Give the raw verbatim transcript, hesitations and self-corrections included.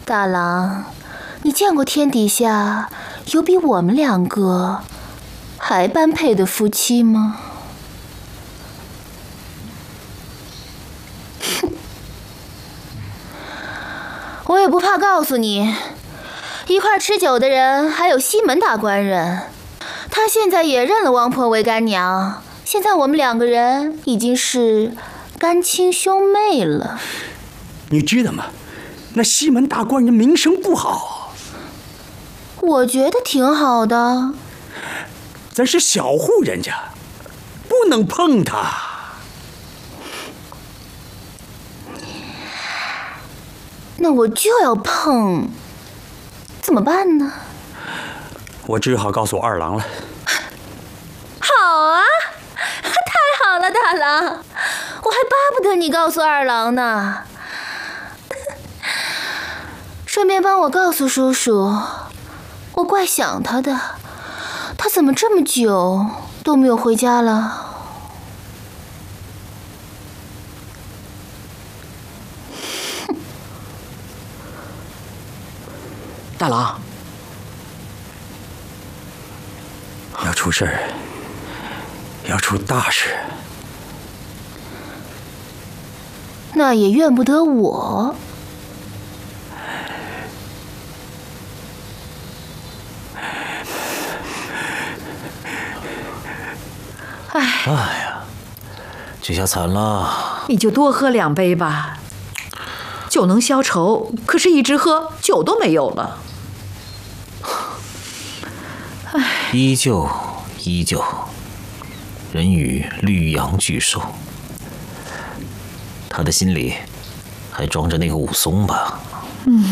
大郎，你见过天底下有比我们两个还般配的夫妻吗？哼，我也不怕告诉你，一块吃酒的人还有西门大官人，他现在也认了王婆为干娘。现在我们两个人已经是干亲兄妹了。 你知道吗？那西门大官人名声不好。 我觉得挺好的。 咱是小户人家，不能碰他。 那我就要碰，怎么办呢？ 我只好告诉我二郎了。 好啊，太好了，大郎，我还巴不得你告诉二郎呢。顺便帮我告诉叔叔，我怪想他的，他怎么这么久都没有回家了？ 大郎， 要出事儿，要出大事。 那也怨不得我。 哎哎呀，这下惨了！ 你就多喝两杯吧，酒能消愁，可是一直喝，酒都没有了。哎， 依旧，依旧，人与绿杨俱瘦。他的心里还装着那个武松吧？ 嗯。